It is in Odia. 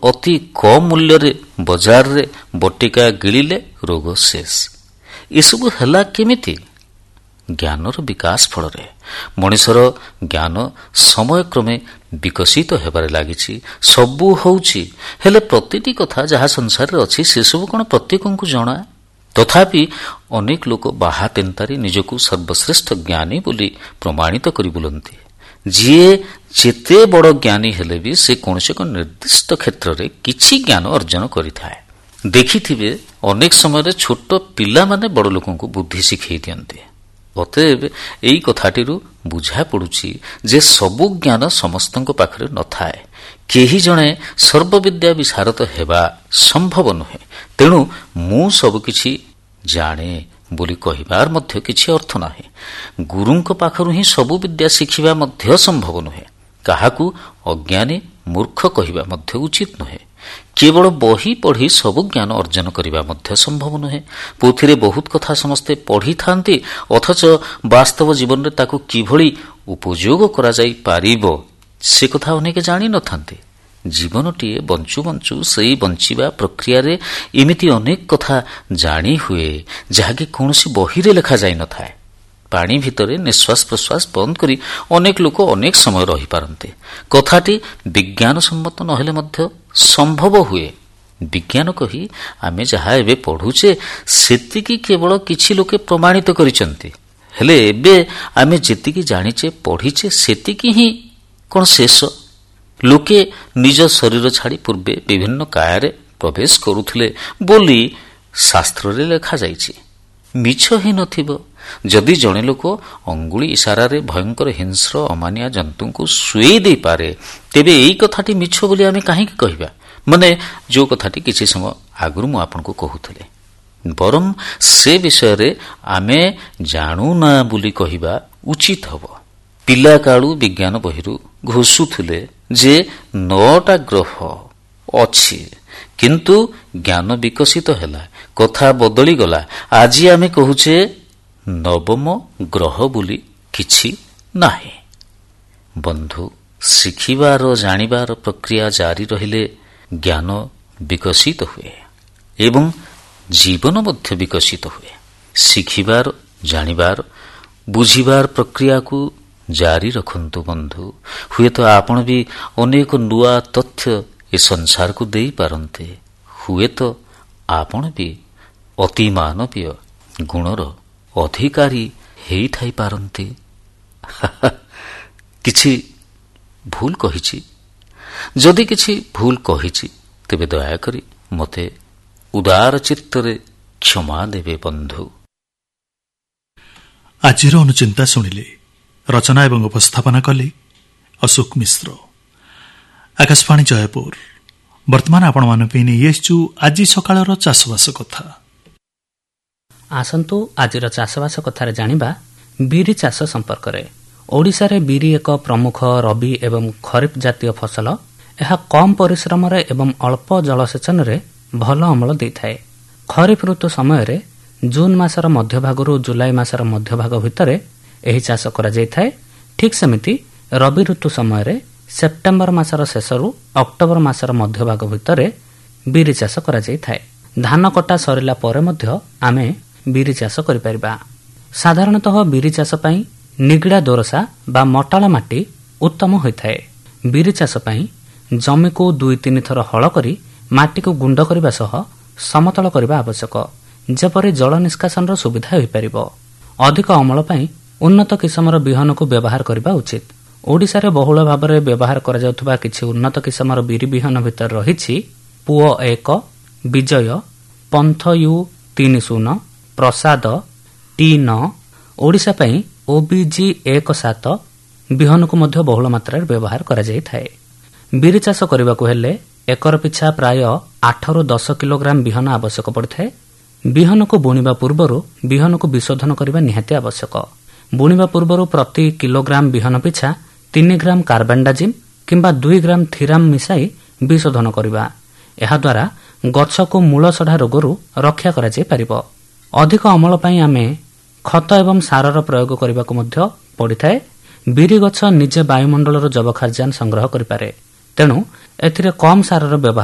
ଅତି କମ୍ ମୂଲ୍ୟରେ ବଜାରରେ ବଟିକା ଗିଳିଲେ ରୋଗ ଶେଷ। ଏସବୁ ହେଲା କେମିତି? ଜ୍ଞାନର ବିକାଶ ଫଳରେ। ମଣିଷର ଜ୍ଞାନ ସମୟକ୍ରମେ ବିକଶିତ ହେବାରେ ଲାଗିଛି। ସବୁ ହେଉଛି, ହେଲେ ପ୍ରତିଟି କଥା ଯାହା ସଂସାରରେ ଅଛି ସେସବୁ କ'ଣ ପ୍ରତ୍ୟେକଙ୍କୁ ଜଣା? ତଥାପି ଅନେକ ଲୋକ ବାହା ତେନ୍ତାରେ ନିଜକୁ ସର୍ବଶ୍ରେଷ୍ଠ ଜ୍ଞାନୀ ବୋଲି ପ୍ରମାଣିତ କରି ବୁଲନ୍ତି। ଯିଏ ଯେତେ ବଡ଼ ଜ୍ଞାନୀ ହେଲେ ବି ସେ କୌଣସି ଏକ ନିର୍ଦ୍ଦିଷ୍ଟ କ୍ଷେତ୍ରରେ କିଛି ଜ୍ଞାନ ଅର୍ଜନ କରିଥାଏ। ଦେଖିଥିବେ ଅନେକ ସମୟରେ ଛୋଟ ପିଲାମାନେ ବଡ଼ ଲୋକଙ୍କୁ ବୁଦ୍ଧି ଶିଖେଇ ଦିଅନ୍ତି। ଅତଏବ ଏହି କଥାଟିରୁ ବୁଝା ପଡ଼ୁଛି ଯେ ସବୁ ଜ୍ଞାନ ସମସ୍ତଙ୍କ ପାଖରେ ନଥାଏ। କେହି ଜଣେ ସର୍ବବିଦ୍ୟା ବିଶାରଦ ହେବା ସମ୍ଭବ ନୁହେଁ। ତେଣୁ ମୁଁ ସବୁକିଛି ଜାଣେ ବୋଲି କହିବାର ମଧ୍ୟ କିଛି ଅର୍ଥ ନାହିଁ। ଗୁରୁଙ୍କ ପାଖରୁ ହିଁ ସବୁ ବିଦ୍ୟା ଶିଖିବା ମଧ୍ୟ ସମ୍ଭବ ନୁହେଁ। କାହାକୁ ଅଜ୍ଞାନୀ ମୂର୍ଖ କହିବା ମଧ୍ୟ ଉଚିତ ନୁହେଁ। କେବଳ ବହି ପଢ଼ି ସବୁ ଜ୍ଞାନ ଅର୍ଜନ କରିବା ମଧ୍ୟ ସମ୍ଭବ ନୁହେଁ। ପୋଥିରେ ବହୁତ କଥା ସମସ୍ତେ ପଢ଼ିଥାନ୍ତି, ଅଥଚ ବାସ୍ତବ ଜୀବନରେ ତାକୁ କିଭଳି ଉପଯୋଗ କରାଯାଇପାରିବ ସେ କଥା ଅନେକ ଜାଣିନଥାନ୍ତି। ଜୀବନଟିଏ ବଞ୍ଚୁ ବଞ୍ଚୁ ସେହି ବଞ୍ଚିବା ପ୍ରକ୍ରିୟାରେ ଏମିତି ଅନେକ କଥା ଜାଣି ହୁଏ ଯାହାକି କୌଣସି ବହିରେ ଲେଖାଯାଇନଥାଏ। ପାଣି ଭିତରେ ନିଶ୍ୱାସ ପ୍ରଶ୍ୱାସ ବନ୍ଦ କରି ଅନେକ ଲୋକ ଅନେକ ସମୟ ରହିପାରନ୍ତି। କଥାଟି ବିଜ୍ଞାନ ସମ୍ମତ ନହେଲେ ମଧ୍ୟ ସମ୍ଭବ ହୁଏ। ବିଜ୍ଞାନ କହି ଆମେ ଯାହା ଏବେ ପଢ଼ୁଛେ ସେତିକି କେବଳ କିଛି ଲୋକେ ପ୍ରମାଣିତ କରିଛନ୍ତି। ହେଲେ ଏବେ ଆମେ ଯେତିକି ଜାଣିଛେ ପଢ଼ିଛେ ସେତିକି ହିଁ କ'ଣ ଶେଷ? ଲୋକେ ନିଜ ଶରୀର ଛାଡ଼ି ପୂର୍ବେ ବିଭିନ୍ନ କାୟାରେ ପ୍ରବେଶ କରୁଥିଲେ ବୋଲି ଶାସ୍ତ୍ରରେ ଲେଖାଯାଇଛି। ମିଛ ହିଁ ନଥିବ। ଯଦି ଜଣେ ଲୋକ ଅଙ୍ଗୁଳି ଇସାରାରେ ଭୟଙ୍କର ହିଂସ୍ର ଅମାନିଆ ଜନ୍ତୁଙ୍କୁ ଶୁଏଇ ଦେଇପାରେ, ତେବେ ଏଇ କଥାଟି ମିଛ ବୋଲି ଆମେ କାହିଁକି କହିବା? ମାନେ ଯେଉଁ କଥାଟି କିଛି ସମୟ ଆଗରୁ ମୁଁ ଆପଣଙ୍କୁ କହୁଥିଲି। ବରଂ ସେ ବିଷୟରେ ଆମେ ଜାଣୁନା ବୋଲି କହିବା ଉଚିତ ହେବ। ପିଲାକାଳୁ ବିଜ୍ଞାନ ବହିରୁ ଘୋଷୁଥିଲେ ଯେ 9ଟା ଗ୍ରହ ଅଛି, କିନ୍ତୁ ଜ୍ଞାନ ବିକଶିତ ହେଲା, କଥା ବଦଳିଗଲା। ଆଜି ଆମେ କହୁଛେ 9ମ ଗ୍ରହ ବୋଲି କିଛି ନାହିଁ। ବନ୍ଧୁ, ଶିଖିବାର ଜାଣିବାର ପ୍ରକ୍ରିୟା ଜାରି ରହିଲେ ଜ୍ଞାନ ବିକଶିତ ହୁଏ ଏବଂ ଜୀବନ ମଧ୍ୟ ବିକଶିତ ହୁଏ। ଶିଖିବାର, ଜାଣିବାର, ବୁଝିବାର ପ୍ରକ୍ରିୟାକୁ ଜାରି ରଖନ୍ତୁ ବନ୍ଧୁ। ହୁଏତ ଆପଣ ବି ଅନେକ ନୂଆ ତଥ୍ୟ ଏ ସଂସାରକୁ ଦେଇପାରନ୍ତି। ହୁଏତ ଆପଣ ବି ଅତି ମାନବୀୟ ଗୁଣର ଅଧିକାରୀ ହେଇଥାଇପାରନ୍ତି। କିଛି ଭୁଲ କହିଛି? ଯଦି କିଛି ଭୁଲ କହିଛି ତେବେ ଦୟାକରି ମୋତେ ଉଦାର ଚିତ୍ତରେ କ୍ଷମା ଦେବେ ବନ୍ଧୁ। ଆଜିର ଅନୁଚିନ୍ତା ଶୁଣିଲେ, ରଚନା ଏବଂ ଉପସ୍ଥାପନା କଲେ ଅଶୋକ ମିଶ୍ର। ଆକାଶବାଣୀ ଜୟପୁର। ବର୍ତ୍ତମାନ ଆପଣମାନଙ୍କ ପାଇଁ ନେଇ ଆସିଛୁ ଆଜି ସକାଳର ଚାଷବାସ କଥା। ଆସନ୍ତୁ ଆଜିର ଚାଷବାସ କଥାରେ ଜାଣିବା ବିରି ଚାଷ ସମ୍ପର୍କରେ। ଓଡ଼ିଶାରେ ବିରି ଏକ ପ୍ରମୁଖ ରବି ଏବଂ ଖରିଫ ଜାତୀୟ ଫସଲ। ଏହା କମ୍ ପରିଶ୍ରମରେ ଏବଂ ଅଳ୍ପ ଜଳସେଚନରେ ଭଲ ଅମଳ ଦେଇଥାଏ। ଖରିଫ ଋତୁ ସମୟରେ ଜୁନ ମାସର ମଧ୍ୟଭାଗରୁ ଜୁଲାଇ ମାସର ମଧ୍ୟଭାଗ ଭିତରେ ଏହି ଚାଷ କରାଯାଇଥାଏ। ଠିକ୍ ସେମିତି ରବି ଋତୁ ସମୟରେ ସେପ୍ଟେମ୍ବର ମାସର ଶେଷରୁ ଅକ୍ଟୋବର ମାସର ମଧ୍ୟଭାଗ ଭିତରେ ବିରି ଚାଷ କରାଯାଇଥାଏ। ଧାନ କଟା ସରିଲା ପରେ ମଧ୍ୟ ଆମେ ବିରି ଚାଷ କରିପାରିବା। ସାଧାରଣତଃ ବିରି ଚାଷ ପାଇଁ ନିଗିଡ଼ା ଦୋରସା ବା ମଟାଳ ମାଟି ଉତ୍ତମ ହୋଇଥାଏ। ବିରି ଚାଷ ପାଇଁ ଜମିକୁ 2-3 ଥର ହଳ କରି ମାଟିକୁ ଗୁଣ୍ଡ କରିବା ସହ ସମତଳ କରିବା ଆବଶ୍ୟକ, ଯେପରି ଜଳ ନିଷ୍କାସନର ସୁବିଧା ହୋଇପାରିବ। ଅଧିକ ଅମଳ ପାଇଁ ଉନ୍ନତ କିସମର ବିହନକୁ ବ୍ୟବହାର କରିବା ଉଚିତ। ଓଡ଼ିଶାରେ ବହୁଳ ଭାବରେ ବ୍ୟବହାର କରାଯାଉଥିବା କିଛି ଉନ୍ନତ କିସମର ବିରି ବିହନ ଭିତରେ ରହିଛି ପୁଅ 1, ବିଜୟ, ପନ୍ଥ U30, ପ୍ରସାଦ, T9। ଓଡ଼ିଶା ପାଇଁ OBG 17 ବିହନକୁ ମଧ୍ୟ ବହୁଳ ମାତ୍ରାରେ ବ୍ୟବହାର କରାଯାଇଥାଏ। ବିରି ଚାଷ କରିବାକୁ ହେଲେ ଏକର ପିଛା ପ୍ରାୟ 8-10 କିଲୋଗ୍ରାମ ବିହନ ଆବଶ୍ୟକ ପଡ଼ିଥାଏ। ବିହନକୁ ବୁଣିବା ପୂର୍ବରୁ ବିହନକୁ ବିଶୋଧନ କରିବା ନିହାତି ଆବଶ୍ୟକ। ବୁଣିବା ପୂର୍ବରୁ ପ୍ରତି କିଲୋଗ୍ରାମ ବିହନ ପିଛା 3 ଗ୍ରାମ କାର୍ବାଣ୍ଡାଜିମ୍ କିମ୍ବା 2 ଗ୍ରାମ ଥିରାମ ମିଶାଇ ବିଶୋଧନ କରିବା। ଏହାଦ୍ୱାରା ଗଛକୁ ମୂଳସଢ଼ା ରୋଗରୁ ରକ୍ଷା କରାଯାଇପାରିବ। ଅଧିକ ଅମଳ ପାଇଁ ଆମେ ଖତ ଏବଂ ସାରର ପ୍ରୟୋଗ କରିବାକୁ ମଧ୍ୟ ପଡ଼ିଥାଏ। ବିରି ଗଛ ନିଜେ ବାୟୁମଣ୍ଡଳର ଯବକ୍ଷାରଜାନ ସଂଗ୍ରହ କରିପାରେ, ତେଣୁ ଏଥିରେ କମ୍ ସାରର ବ୍ୟବହାର